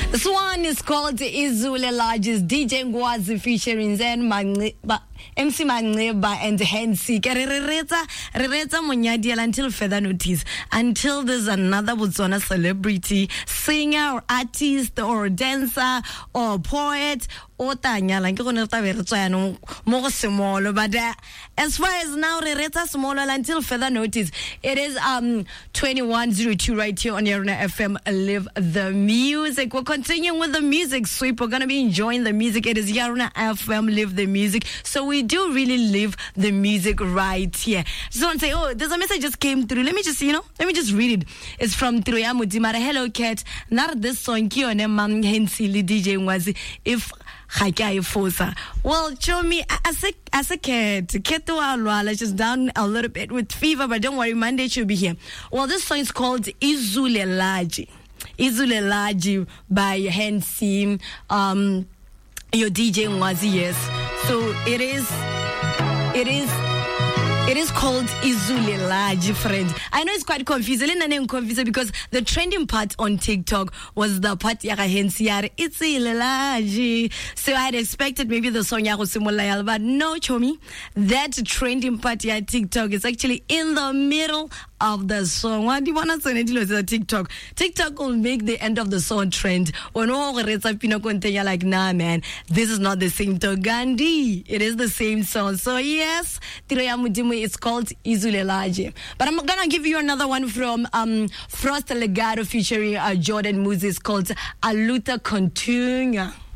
This one is called Izule Larges, DJ Ngwazi featuring Zen MC Maneba and Hensi. Rereta Munyadiel until further notice. Until there's another Botswana celebrity, singer or artist or dancer or poet or Tanya, like but as far as now, Rereta smaller until further notice. It is 2102 right here on Yaruna FM. Live the music. We're continuing with the music sweep. We're gonna be enjoying the music. It is Yaruna FM. Live the music. So we do really live the music right here. Just want to say, oh, there's a message just came through. Let me just read it. It's from Triya Mudimara. Hello, Kat. Not this song, Kione Mam Hensili DJ Ngwazi. If Fosa. Well, show me as a cat. Ketu just down a little bit with fever, but don't worry, Monday she'll be here. Well, this song is called Izule Laji. Izule Laji by Hensi. Your DJ Ngwazi, yes. So it is called Izule Laji, friend. I know it's quite confusing. Because the trending part on TikTok was the part Yara Hensiar Izule Laji. So I had expected maybe the song Yaro Simulayal, but no, Chomi. That trending part on TikTok is actually in the middle of the song. What do you want to say to TikTok? TikTok will make the end of the song trend. You're like, nah, man, this is not the same Togandi. It is the same song. So yes, it's called Izule Laji. But I'm gonna give you another one from Frost Legato featuring Jordan Moses called Aluta Continua.